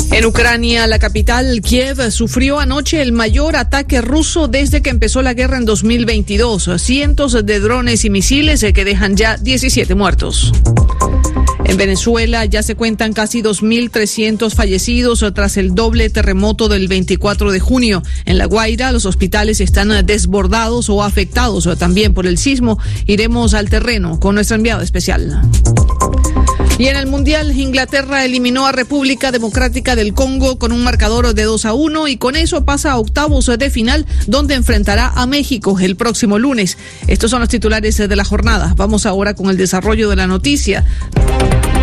En Ucrania, la capital, Kiev, sufrió anoche el mayor ataque ruso desde que empezó la guerra en 2022. Cientos de drones y misiles que dejan ya 17 muertos. En Venezuela ya se cuentan casi 2.300 fallecidos tras el doble terremoto del 24 de junio. En La Guaira, los hospitales están desbordados o afectados también por el sismo. Iremos al terreno con nuestro enviado especial. Y en el Mundial, Inglaterra eliminó a República Democrática del Congo con un marcador de 2-1 y con eso pasa a octavos de final, donde enfrentará a México el próximo lunes. Estos son los titulares de la jornada. Vamos ahora con el desarrollo de la noticia.